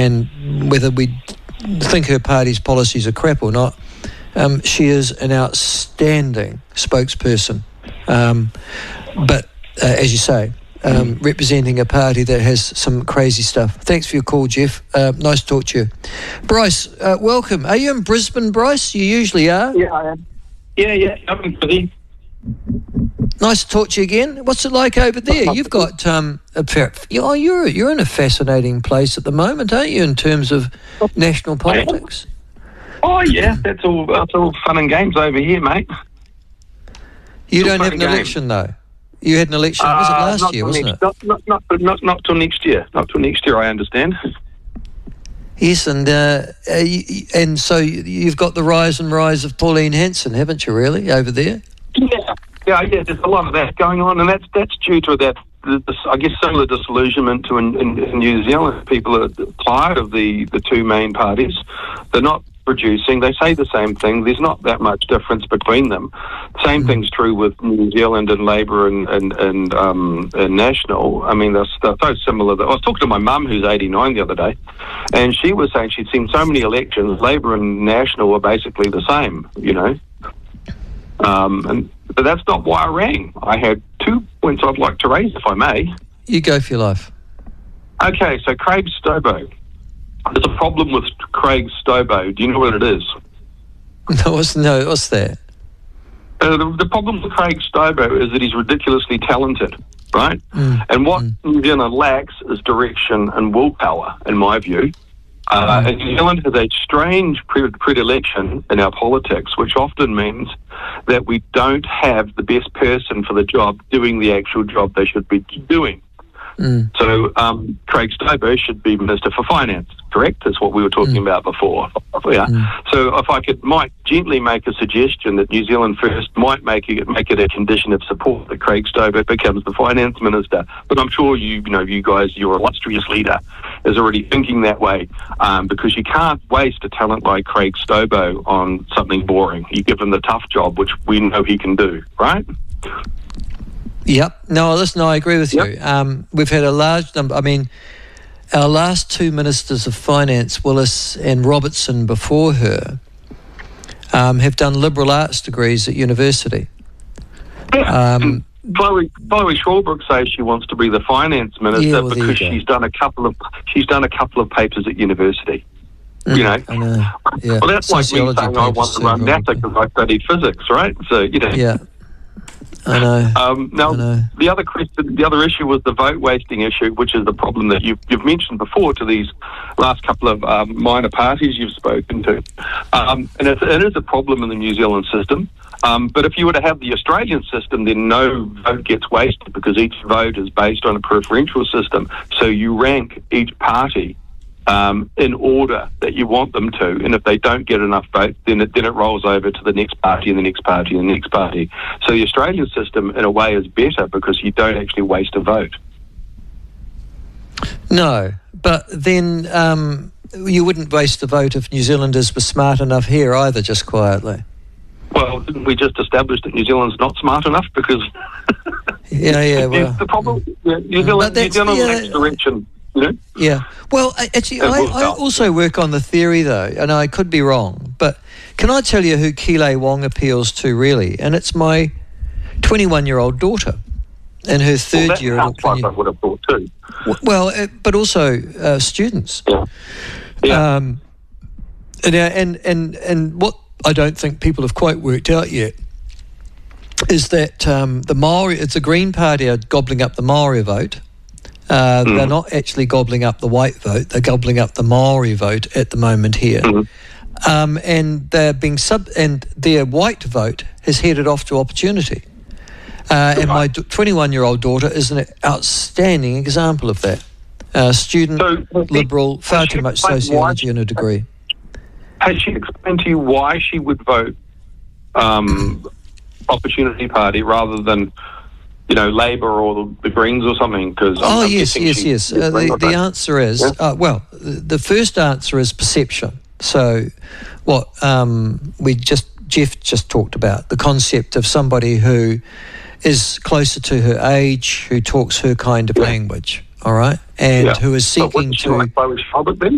and whether we think her party's policies are crap or not, she is an outstanding spokesperson. But as you say, representing a party that has some crazy stuff. Thanks for your call, Jeff. Nice to talk to you. Bryce, welcome. Are you in Brisbane, Bryce? You usually are. Yeah, I am. Yeah, I'm in Brisbane. Nice to talk to you again. What's it like over there? You've got you're in a fascinating place at the moment, aren't you, in terms of national politics? Oh yeah, that's all fun and games over here, mate. You don't have an election though. You had an election. Was it last year? Wasn't it? Not till next year. Not till next year, I understand. Yes, and so you've got the rise of Pauline Hanson, haven't you? Really, over there? Yeah. There's a lot of that going on, and that's due to that. I guess some of the disillusionment in New Zealand. People are tired of the two main parties. They're not producing. They say the same thing. There's not that much difference between them. Same thing's true with New Zealand and Labour and National. I mean, they're so similar. I was talking to my mum, who's 89, the other day, and she was saying she'd seen so many elections. Labour and National were basically the same, you know. But that's not why I rang. I had 2 points I'd like to raise, if I may. You go for your life. Okay, so Craig Stobo. There's a problem with Craig Stobo. Do you know what it is? No, what's that? The problem with Craig Stobo is that he's ridiculously talented, right? And what New Zealand lacks is direction and willpower, in my view. And New Zealand has a strange predilection in our politics, which often means that we don't have the best person for the job doing the actual job they should be doing. So Craig Stobo should be Minister for Finance, correct? That's what we were talking about before. Yeah. So if I might gently make a suggestion that New Zealand First might make it a condition of support that Craig Stobo becomes the Finance Minister. But I'm sure you guys, your illustrious leader, is already thinking that way, because you can't waste a talent like Craig Stobo on something boring. You give him the tough job, which we know he can do, right? Yep. No, listen, I agree with you. We've had a large number. I mean, our last two ministers of finance, Willis and Robertson before her, have done liberal arts degrees at university. Chloe Shawbrook says she wants to be the finance minister because she's done a couple of papers at university. You know, I know. Yeah. Well, that's like me saying I want to run NASA because I studied physics, right? So Yeah. I know. Now, I know. the other issue was the vote wasting issue, which is the problem that you've mentioned before to these last couple of minor parties you've spoken to, and it is a problem in the New Zealand system. But if you were to have the Australian system, then no vote gets wasted because each vote is based on a preferential system. So you rank each party in order that you want them to, and if they don't get enough votes, then it rolls over to the next party and the next party and the next party. So the Australian system, in a way, is better because you don't actually waste a vote. No, but then you wouldn't waste the vote if New Zealanders were smart enough here either, just quietly. Well, didn't we just establish that New Zealand's not smart enough? Because well, the problem. New Zealand lacks direction. You know? Yeah. Well, actually, I also work on the theory, though, and I could be wrong, but can I tell you who Keeley Wong appeals to, really? And it's my 21-year-old daughter in her third year. That's what I would have thought too. Well, but also students. Yeah. And what I don't think people have quite worked out yet is that the Maori, it's a Green Party are gobbling up the Maori vote. They're not actually gobbling up the white vote; they're gobbling up the Maori vote at the moment here, and they're being and their white vote has headed off to Opportunity. And my 21-year-old daughter is an outstanding example of that. Student, liberal, far too much sociology in a degree. Has she explained to you why she would vote Opportunity Party rather than, Labour or the Greens or something? Yes. The answer is, the first answer is perception. So what Jeff just talked about, the concept of somebody who is closer to her age, who talks her kind of language, all right, and who is seeking to... Like Chloe Shawbrook then?